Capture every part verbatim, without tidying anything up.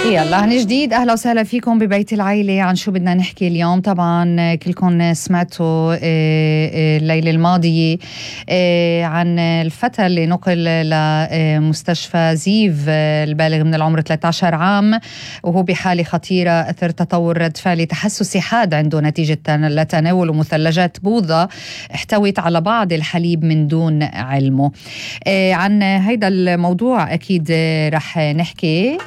يلا عن جديد أهلا وسهلا فيكم ببيت العيلة. عن شو بدنا نحكي اليوم؟ طبعا كلكم سمعتوا الليلة الماضية عن الفتى اللي نقل لمستشفى زيف البالغ من العمر ثلاثة عشر عام وهو بحالة خطيرة أثر تطور رد فعل تحسسي حاد عنده نتيجة لتناول مثلجات بوظة احتوت على بعض الحليب من دون علمه. عن هيدا الموضوع أكيد رح نحكي.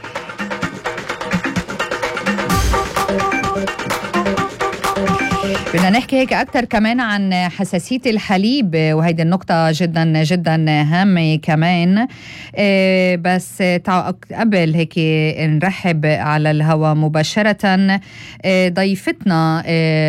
بدنا نحكي هيك أكتر كمان عن حساسية الحليب، وهيدي النقطة جدا جدا هامة كمان. بس قبل هيك نرحب على الهواء مباشرة ضيفتنا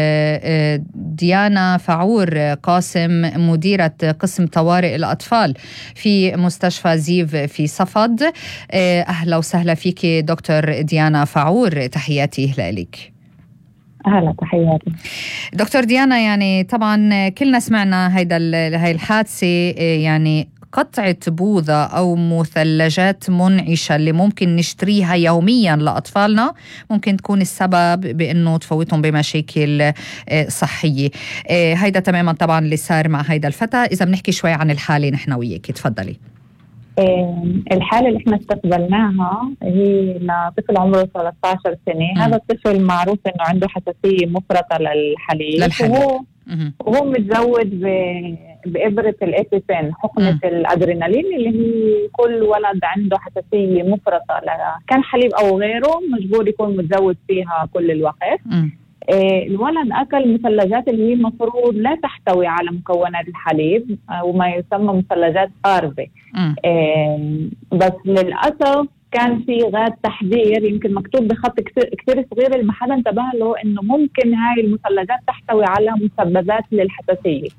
ديانا فعور قاسم، مديرة قسم طوارئ الأطفال في مستشفى زيف في صفد. أهلا وسهلا فيك دكتور ديانا فعور، تحياتي لك. أهلا، تحياتي دكتور ديانا. يعني طبعا كلنا سمعنا هيدا هاي الحادثة، يعني قطعة بوظة أو مثلجات منعشة اللي ممكن نشتريها يوميا لأطفالنا ممكن تكون السبب بأنه تفوتهم بمشاكل صحية. هيدا تماما طبعا اللي صار مع هيدا الفتى. إذا بنحكي شوي عن الحالة نحن وياك، تفضلي. الحالة اللي احنا استقبلناها هي لطفل عمره ثلاثة عشر سنة. م. هذا الطفل معروف انه عنده حساسية مفرطة للحليب, للحليب. وهو, وهو متزود بإبرة الإبيبين، حقنة م. الأدرينالين اللي هي كل ولد عنده حساسية مفرطة كان حليب أو غيره مجبور يكون متزود فيها كل الوقت. م. الولد أكل مثلجات اللي هي مفروض لا تحتوي على مكونات الحليب وما يسمى مثلجات قاربة. بس للأسف كان في غاد تحذير يمكن مكتوب بخط كتير صغير اللي ما حدا انتبه له إنه ممكن هاي المثلجات تحتوي على مسببات للحساسية.